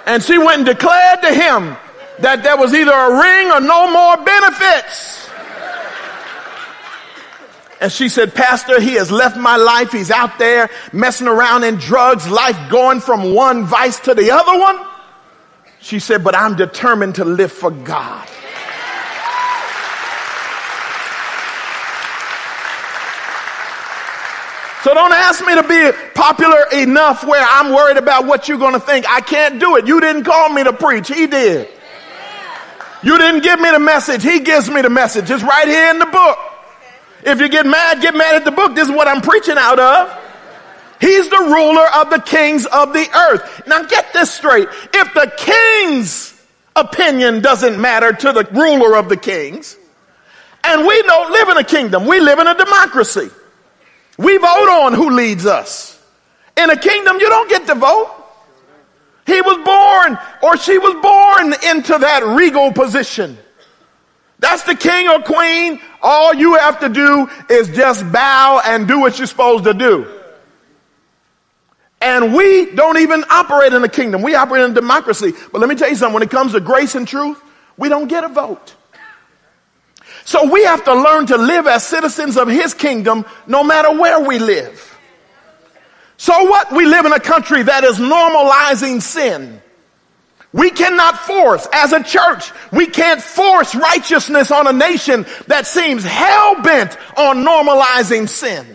And she went and declared to him that there was either a ring or no more benefits. And she said, Pastor, he has left my life. He's out there messing around in drugs, life going from one vice to the other one. She said, but I'm determined to live for God. So don't ask me to be popular enough where I'm worried about what you're going to think. I can't do it. You didn't call me to preach. He did. You didn't give me the message. He gives me the message. It's right here in the book. If you get mad at the book. This is what I'm preaching out of. He's the ruler of the kings of the earth. Now get this straight. If the king's opinion doesn't matter to the ruler of the kings, and we don't live in a kingdom, we live in a democracy. We vote on who leads us. In a kingdom, you don't get to vote. He was born or she was born into that regal position. That's the king or queen. All you have to do is just bow and do what you're supposed to do. And we don't even operate in a kingdom. We operate in a democracy. But let me tell you something. When it comes to grace and truth, we don't get a vote. So we have to learn to live as citizens of his kingdom no matter where we live. So what? We live in a country that is normalizing sin. We cannot force, as a church, we can't force righteousness on a nation that seems hell-bent on normalizing sin.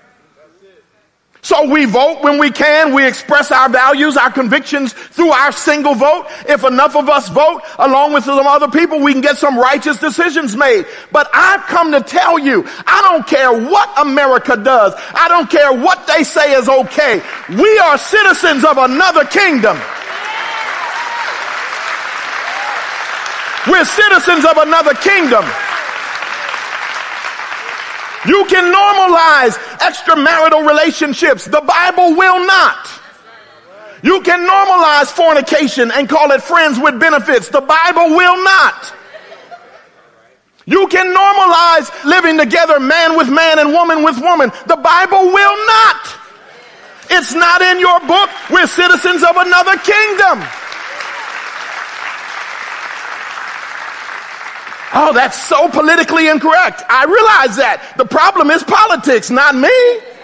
So we vote when we can. We express our values, our convictions through our single vote. If enough of us vote along with some other people, we can get some righteous decisions made. But I've come to tell you, I don't care what America does. I don't care what they say is okay. We are citizens of another kingdom. We're citizens of another kingdom. You can normalize extramarital relationships. The Bible will not. You can normalize fornication and call it friends with benefits. The Bible will not. You can normalize living together, man with man and woman with woman. The Bible will not. It's not in your book. We're citizens of another kingdom. Oh, that's so politically incorrect. I realize that. The problem is politics, not me.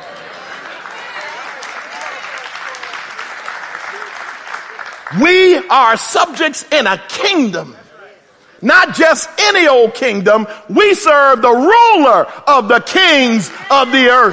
We are subjects in a kingdom. Not just any old kingdom. We serve the ruler of the kings of the earth.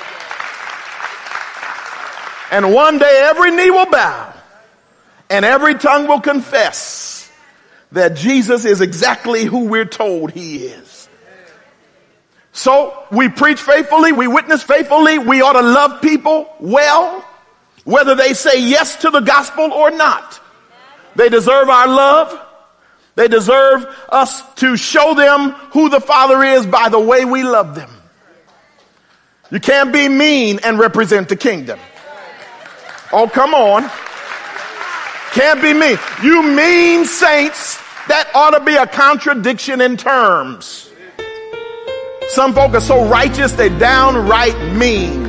And one day every knee will bow and every tongue will confess that Jesus is exactly who we're told he is. So we preach faithfully, we witness faithfully, we ought to love people well, whether they say yes to the gospel or not. They deserve our love. They deserve us to show them who the Father is by the way we love them. You can't be mean and represent the kingdom. Oh, come on. Can't be mean. You mean saints, that ought to be a contradiction in terms. Some folk are so righteous, they downright mean.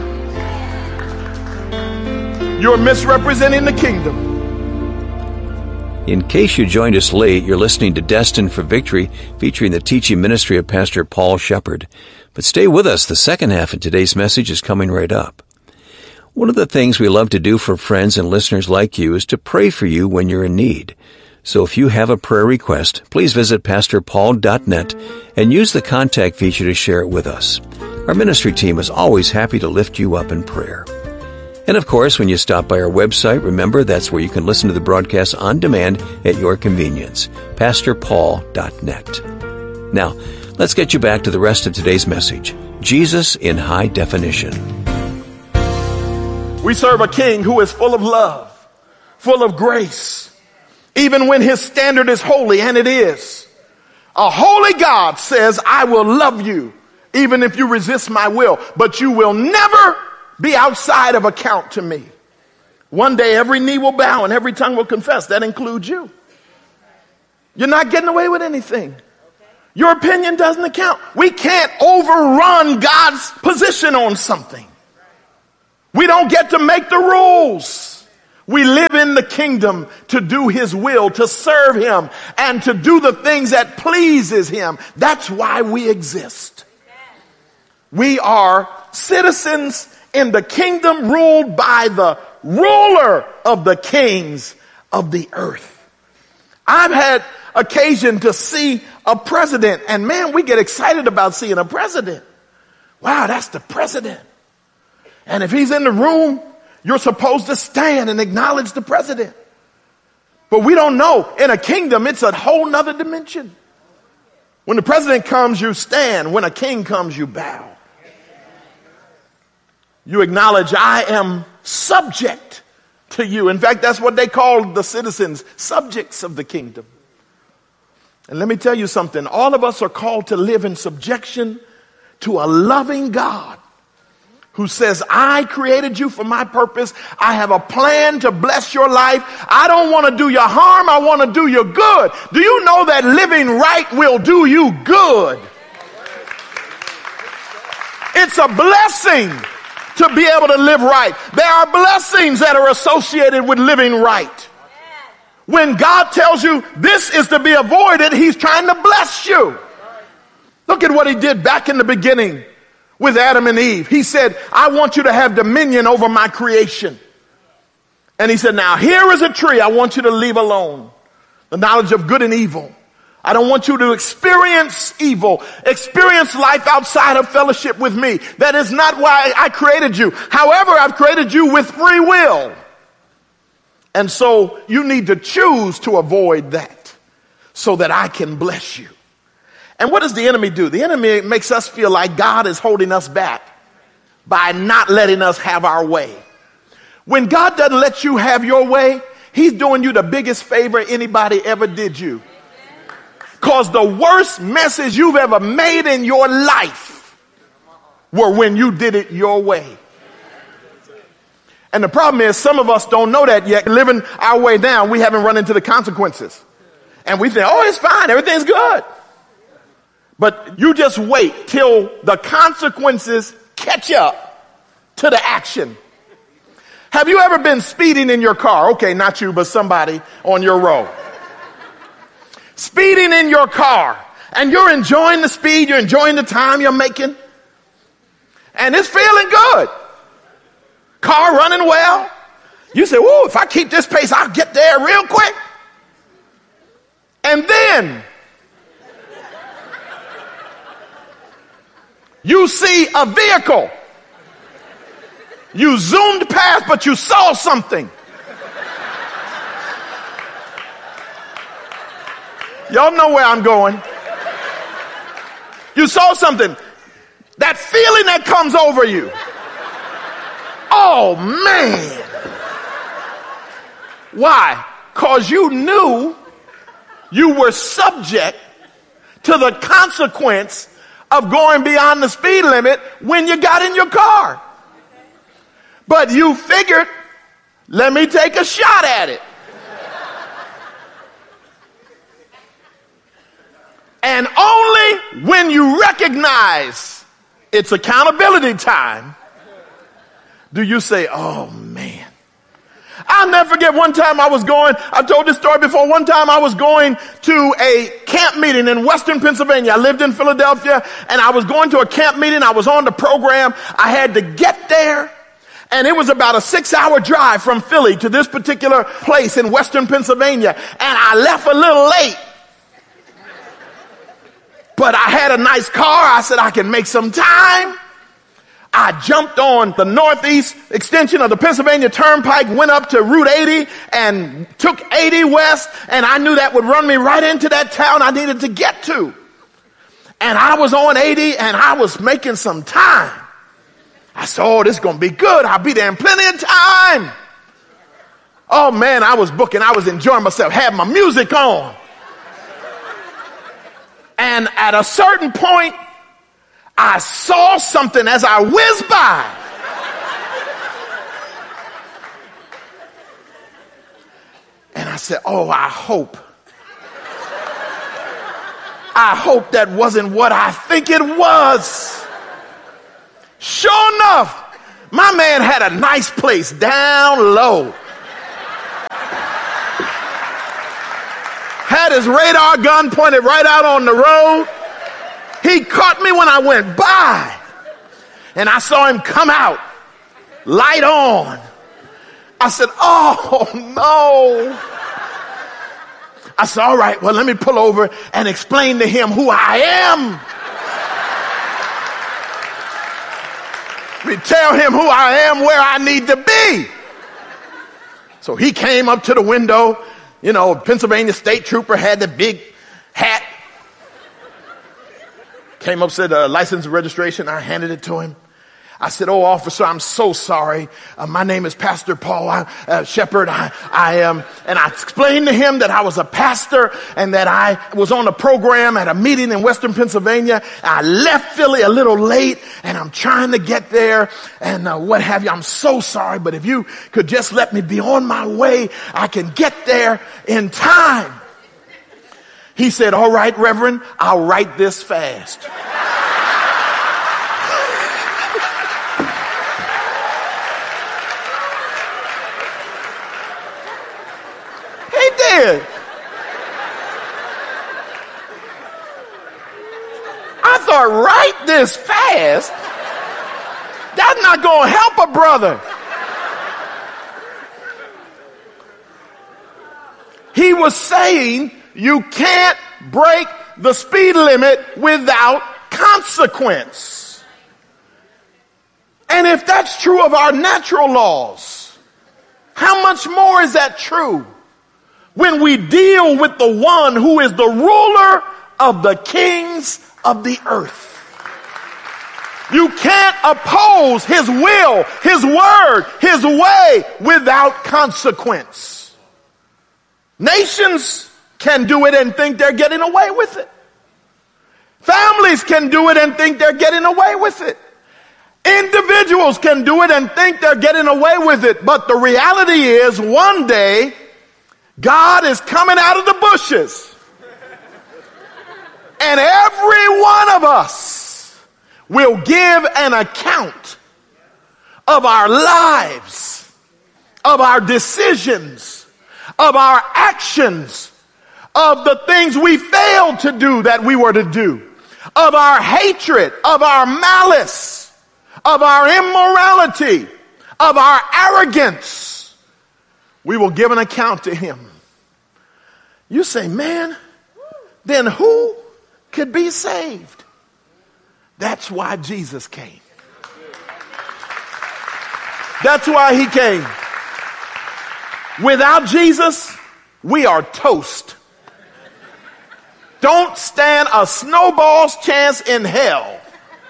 You're misrepresenting the kingdom. In case you joined us late, you're listening to Destined for Victory, featuring the teaching ministry of Pastor Paul Shepard. But stay with us. The second half of today's message is coming right up. One of the things we love to do for friends and listeners like you is to pray for you when you're in need. So if you have a prayer request, please visit pastorpaul.net and use the contact feature to share it with us. Our ministry team is always happy to lift you up in prayer. And of course, when you stop by our website, remember that's where you can listen to the broadcast on demand at your convenience, pastorpaul.net. Now, let's get you back to the rest of today's message, Jesus in High Definition. We serve a king who is full of love, full of grace, even when his standard is holy, and it is. A holy God says, I will love you even if you resist my will, but you will never be outside of account to me. One day every knee will bow and every tongue will confess. That includes you. You're not getting away with anything. Your opinion doesn't account. We can't overrun God's position on something. We don't get to make the rules. We live in the kingdom to do his will, to serve him, and to do the things that pleases him. That's why we exist. We are citizens in the kingdom ruled by the ruler of the kings of the earth. I've had occasion to see a president, and man, we get excited about seeing a president. Wow, that's the president. And if he's in the room, you're supposed to stand and acknowledge the president. But we don't know. In a kingdom, it's a whole nother dimension. When the president comes, you stand. When a king comes, you bow. You acknowledge, I am subject to you. In fact, that's what they call the citizens, subjects of the kingdom. And let me tell you something. All of us are called to live in subjection to a loving God who says, I created you for my purpose. I have a plan to bless your life. I don't want to do you harm. I want to do you good. Do you know that living right will do you good? It's a blessing to be able to live right. There are blessings that are associated with living right. When God tells you this is to be avoided, he's trying to bless you. Look at what he did back in the beginning with Adam and Eve. He said, I want you to have dominion over my creation. And he said, now here is a tree I want you to leave alone. The knowledge of good and evil. I don't want you to experience evil, experience life outside of fellowship with me. That is not why I created you. However, I've created you with free will. And so you need to choose to avoid that so that I can bless you. And what does the enemy do? The enemy makes us feel like God is holding us back by not letting us have our way. When God doesn't let you have your way, he's doing you the biggest favor anybody ever did you. Because the worst messes you've ever made in your life were when you did it your way. And the problem is some of us don't know that yet. Living our way down, we haven't run into the consequences. And we think, oh, it's fine. Everything's good. But you just wait till the consequences catch up to the action. Have you ever been speeding in your car? Okay, not you, but somebody on your road. Speeding in your car. And you're enjoying the speed. You're enjoying the time you're making. And it's feeling good. Car running well. You say, whoa, if I keep this pace, I'll get there real quick. And then you see a vehicle. You zoomed past, but you saw something. Y'all know where I'm going. You saw something. That feeling that comes over you. Oh, man. Why? Because you knew you were subject to the consequence of going beyond the speed limit when you got in your car. But you figured, let me take a shot at it. And only when you recognize it's accountability time do you say, oh man. I'll never forget one time I've told this story before. One time I was going to a camp meeting in Western Pennsylvania. I lived in Philadelphia and I was going to a camp meeting. I was on the program. I had to get there. And it was about a 6-hour drive from Philly to this particular place in Western Pennsylvania. And I left a little late. But I had a nice car. I said, I can make some time. I jumped on the northeast extension of the Pennsylvania Turnpike, went up to Route 80 and took 80 west. And I knew that would run me right into that town I needed to get to. And I was on 80 and I was making some time. I said, oh, this is going to be good. I'll be there in plenty of time. Oh, man, I was booking. I was enjoying myself, had my music on. And at a certain point, I saw something as I whizzed by. And I said, oh, I hope that wasn't what I think it was. Sure enough, my man had a nice place down low. had his radar gun pointed right out on the road. He caught me when I went by. And I saw him come out, light on. I said, oh, no. I said, all right, well, let me pull over and explain to him who I am. Let me tell him who I am, where I need to be. So he came up to the window. You know, Pennsylvania state trooper had the big hat. Came up, said license and registration. I handed it to him. I said, oh, officer, I'm so sorry. My name is Pastor Paul Shepard. I am, and I explained to him that I was a pastor and that I was on a program at a meeting in Western Pennsylvania. I left Philly a little late and I'm trying to get there and what have you. I'm so sorry, but if you could just let me be on my way, I can get there in time. He said, all right, Reverend, I'll write this fast. Did. I thought, write this fast? That's not going to help a brother. He was saying you can't break the speed limit without consequence. And if that's true of our natural laws, how much more is that true when we deal with the one who is the ruler of the kings of the earth? You can't oppose his will, his word, his way without consequence. Nations can do it and think they're getting away with it. Families can do it and think they're getting away with it. Individuals can do it and think they're getting away with it. But the reality is, one day, God is coming out of the bushes. And every one of us will give an account of our lives, of our decisions, of our actions, of the things we failed to do that we were to do, of our hatred, of our malice, of our immorality, of our arrogance. We will give an account to him. You say, man, then who could be saved? That's why Jesus came. That's why he came. Without Jesus, we are toast. Don't stand a snowball's chance in hell.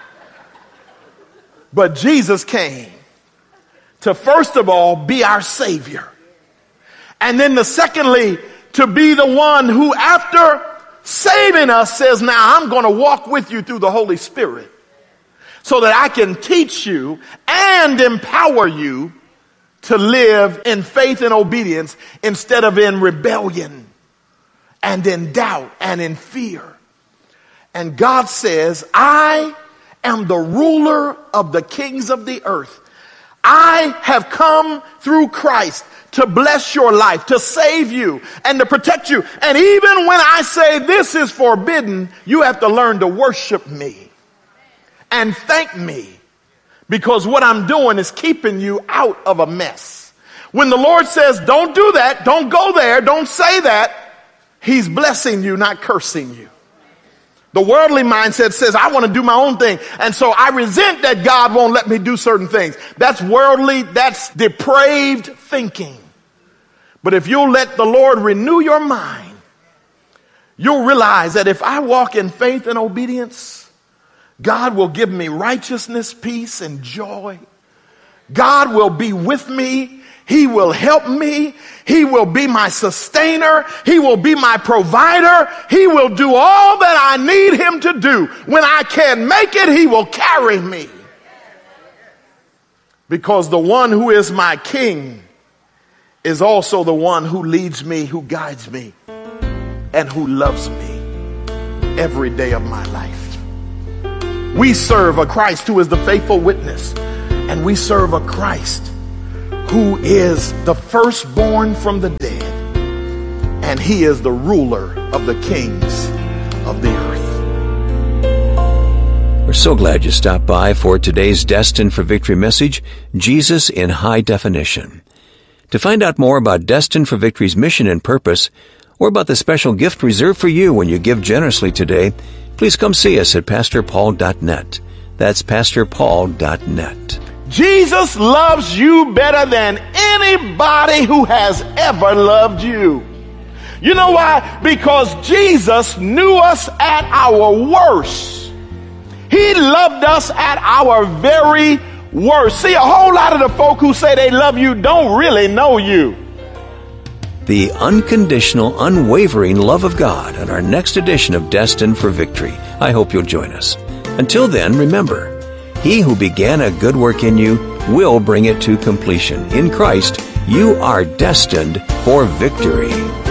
But Jesus came to, first of all, be our Savior. And then secondly, to be the one who, after saving us, says, now I'm going to walk with you through the Holy Spirit so that I can teach you and empower you to live in faith and obedience instead of in rebellion and in doubt and in fear. And God says, I am the ruler of the kings of the earth. I have come through Christ to bless your life, to save you, and to protect you. And even when I say this is forbidden, you have to learn to worship me and thank me, because what I'm doing is keeping you out of a mess. When the Lord says, don't do that, don't go there, don't say that, he's blessing you, not cursing you. The worldly mindset says, I want to do my own thing. And so I resent that God won't let me do certain things. That's worldly, that's depraved thinking. But if you'll let the Lord renew your mind, you'll realize that if I walk in faith and obedience, God will give me righteousness, peace, and joy. God will be with me. He will help me. He will be my sustainer. He will be my provider. He will do all that I need him to do. When I can't make it, he will carry me. Because the one who is my king is also the one who leads me, who guides me, and who loves me every day of my life. We serve a Christ who is the faithful witness, and we serve a Christ who is the firstborn from the dead and he is the ruler of the kings of the earth. We're so glad you stopped by for today's Destined for Victory message, Jesus in High Definition. To find out more about Destined for Victory's mission and purpose, or about the special gift reserved for you when you give generously today, please come see us at PastorPaul.net. That's PastorPaul.net. Jesus loves you better than anybody who has ever loved you. You know why? Because Jesus knew us at our worst. He loved us at our very worst. See, a whole lot of the folk who say they love you don't really know you. The unconditional, unwavering love of God on our next edition of Destined for Victory. I hope you'll join us. Until then, remember, He who began a good work in you will bring it to completion. In Christ, you are destined for victory.